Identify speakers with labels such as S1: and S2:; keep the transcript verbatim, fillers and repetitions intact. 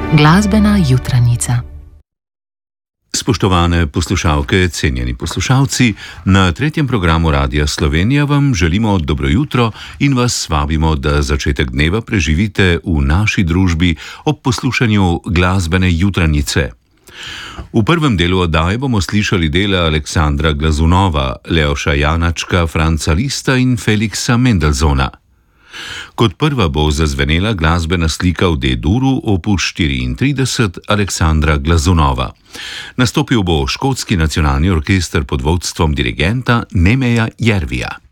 S1: Glasbena jutranica.
S2: Spoštovane poslušalke, cenjeni poslušalci, na tretjem programu Radia Slovenija vam želimo dobro jutro in vas vabimo, da začetek dneva preživite v naši družbi ob poslušanju glasbene jutranice. V prvem delu oddaje bomo slišali dela Aleksandra Glazunova, Leoša Janačka, Franca Lista in Feliksa Mendelssohna. Kot prva bo zazvenela glasbena slika v D-duru opus štiriintrideset Aleksandra Glazunova. Nastopil bo Škotski nacionalni orkester pod vodstvom dirigenta Nemeja Järvija.